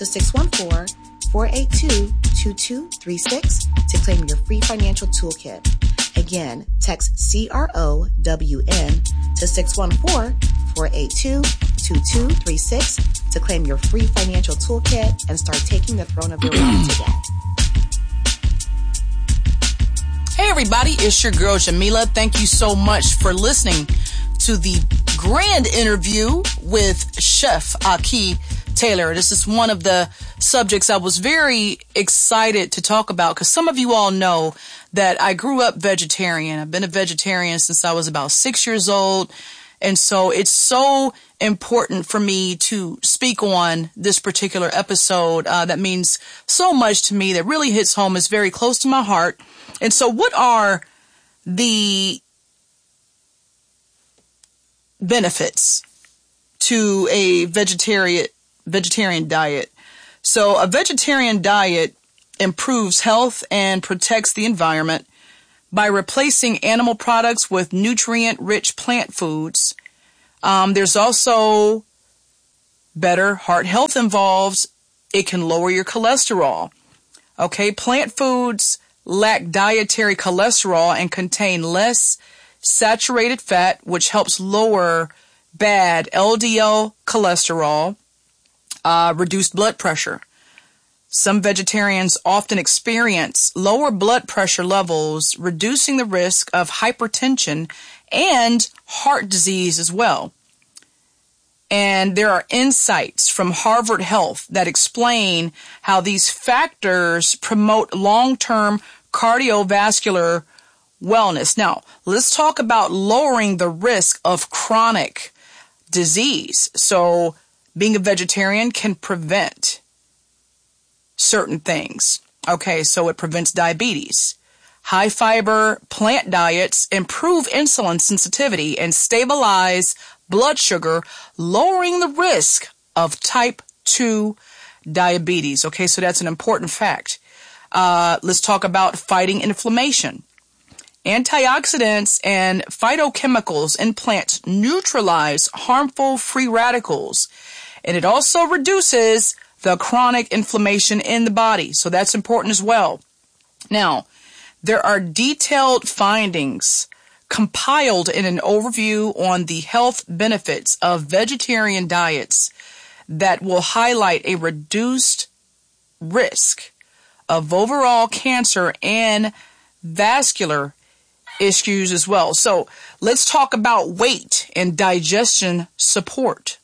to 614-482-2236 to claim your free financial toolkit. Again, text CROWN to 614-482-2236 to claim your free financial toolkit and start taking the throne of your life today. Hey everybody, it's your girl Jamila. Thank you so much for listening to the grand interview with Chef Aki Taylor. This is one of the subjects I was very excited to talk about because some of you all know that I grew up vegetarian. I've been a vegetarian since I was about 6 years old. And so it's so important for me to speak on this particular episode that means so much to me, that really hits home, is very close to my heart. And so what are the benefits to a vegetarian diet? So a vegetarian diet improves health and protects the environment by replacing animal products with nutrient-rich plant foods. There's also better heart health involved. It can lower your cholesterol. Okay, plant foods lack dietary cholesterol and contain less saturated fat, which helps lower bad LDL cholesterol, reduce blood pressure. Some vegetarians often experience lower blood pressure levels, reducing the risk of hypertension and heart disease as well. And there are insights from Harvard Health that explain how these factors promote long-term cardiovascular wellness. Now, let's talk about lowering the risk of chronic disease. So, being a vegetarian can prevent certain things. Okay, so it prevents diabetes. High fiber plant diets improve insulin sensitivity and stabilize blood sugar, lowering the risk of type 2 diabetes. Okay, so that's an important fact. Let's talk about fighting inflammation. Antioxidants and phytochemicals in plants neutralize harmful free radicals, and it also reduces the chronic inflammation in the body. So that's important as well. Now, there are detailed findings compiled in an overview on the health benefits of vegetarian diets that will highlight a reduced risk of overall cancer and vascular issues as well. So let's talk about weight and digestion support.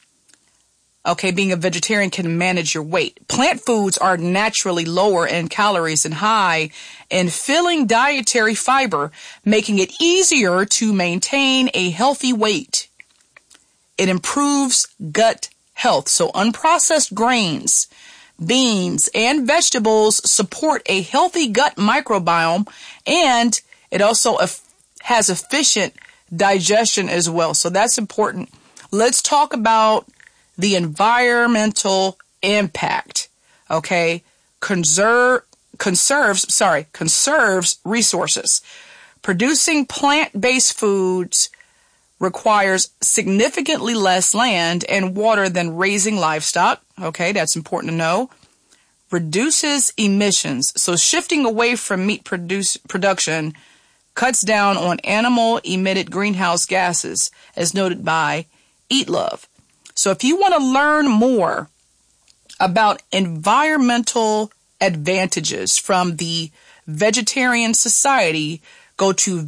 Okay, being a vegetarian can manage your weight. Plant foods are naturally lower in calories and high in filling dietary fiber, making it easier to maintain a healthy weight. It improves gut health. So unprocessed grains, beans, and vegetables support a healthy gut microbiome, and it also has efficient digestion as well. So that's important. Let's talk about the environmental impact. Okay, conserves resources. Producing plant-based foods requires significantly less land and water than raising livestock. Okay, that's important to know. Reduces emissions. So shifting away from meat production cuts down on animal-emitted greenhouse gases, as noted by Eat Love. So if you want to learn more about environmental advantages from the Vegetarian Society, go to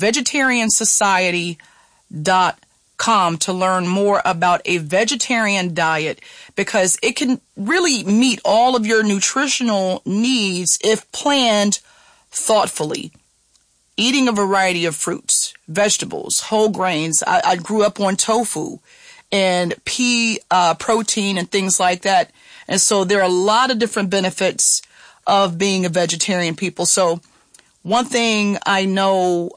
vegetariansociety.com to learn more about a vegetarian diet, because it can really meet all of your nutritional needs if planned thoughtfully. Eating a variety of fruits, vegetables, whole grains. I grew up on tofu and pea protein and things like that. And so there are a lot of different benefits of being a vegetarian, people. So one thing I know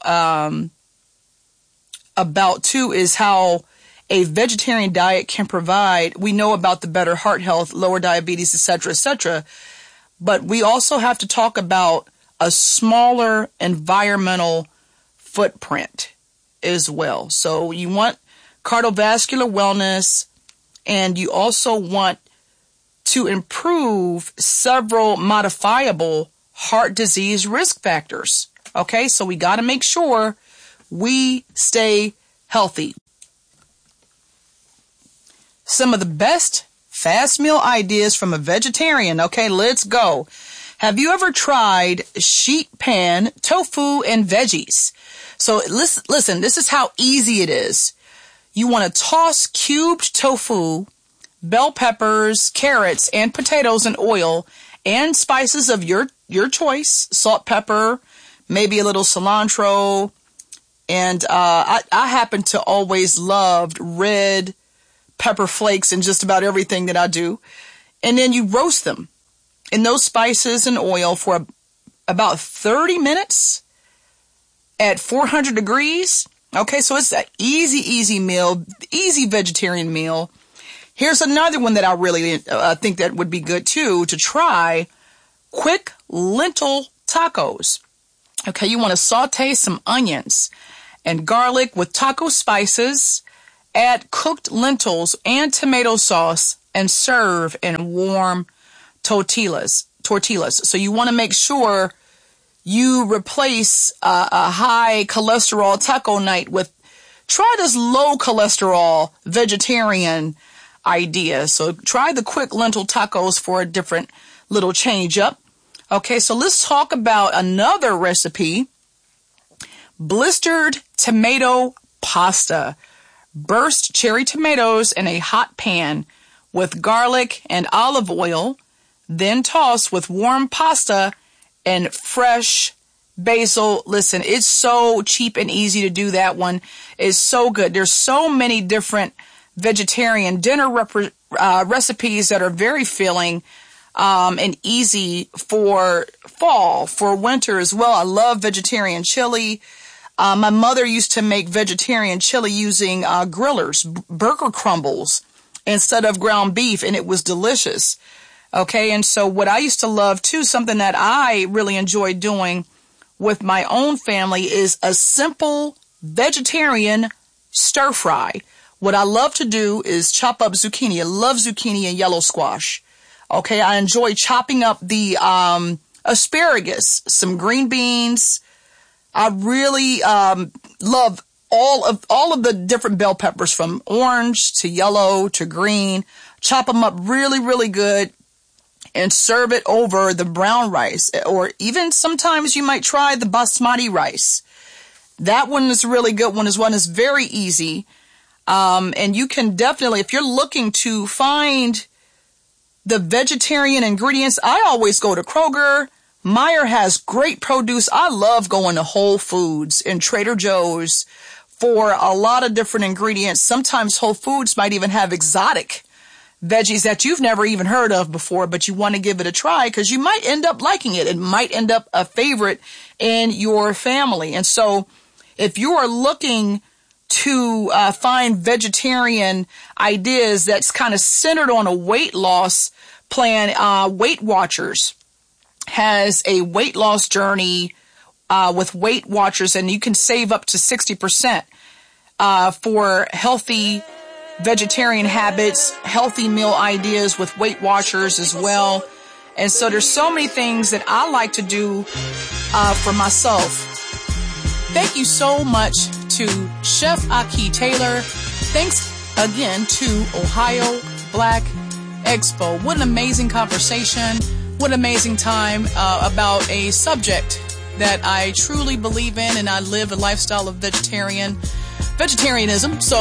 about too is how a vegetarian diet can provide. We know about the better heart health, lower diabetes, etc., but we also have to talk about a smaller environmental footprint as well. So you want cardiovascular wellness, and you also want to improve several modifiable heart disease risk factors. Okay, so we got to make sure we stay healthy. Some of the best fast meal ideas from a vegetarian. Okay, let's go. Have you ever tried sheet pan tofu and veggies? So listen, this is how easy it is. You want to toss cubed tofu, bell peppers, carrots, and potatoes in oil and spices of your choice, salt, pepper, maybe a little cilantro. And I happen to always loved red pepper flakes in just about everything that I do. And then you roast them in those spices and oil for about 30 minutes at 400 degrees. Okay, so it's an easy meal, easy vegetarian meal. Here's another one that I really think that would be good too, to try: quick lentil tacos. Okay, you want to saute some onions and garlic with taco spices, add cooked lentils and tomato sauce, and serve in warm tortillas. So you want to make sure you replace a high cholesterol taco night with, try this low cholesterol vegetarian idea. So try the quick lentil tacos for a different little change up. Okay, so let's talk about another recipe: blistered tomato pasta. Burst cherry tomatoes in a hot pan with garlic and olive oil, then toss with warm pasta and fresh basil. Listen, it's so cheap and easy to do that one. It's so good. There's so many different vegetarian dinner recipes that are very filling and easy for fall, for winter as well. I love vegetarian chili. My mother used to make vegetarian chili using grillers, burger crumbles, instead of ground beef, and it was delicious. Okay, and so what I used to love too, something that I really enjoy doing with my own family, is a simple vegetarian stir fry. What I love to do is chop up zucchini. I love zucchini and yellow squash. Okay, I enjoy chopping up the asparagus, some green beans. I really love all of the different bell peppers, from orange to yellow to green. Chop them up really, really good and serve it over the brown rice, or even sometimes you might try the basmati rice. That one is a really good one as well. It's very easy. And you can definitely, if you're looking to find the vegetarian ingredients, I always go to Kroger. Meijer has great produce. I love going to Whole Foods and Trader Joe's for a lot of different ingredients. Sometimes Whole Foods might even have exotic veggies that you've never even heard of before, but you want to give it a try because you might end up liking it. It might end up a favorite in your family. And so if you are looking to find vegetarian ideas that's kind of centered on a weight loss plan, Weight Watchers has a weight loss journey with Weight Watchers, and you can save up to 60% for healthy vegetarian habits, healthy meal ideas with Weight Watchers as well. And so there's so many things that I like to do for myself. Thank you so much to Chef Aki Taylor. Thanks again to Ohio Black Expo. What an amazing conversation. What an amazing time about a subject that I truly believe in, and I live a lifestyle of vegetarianism. So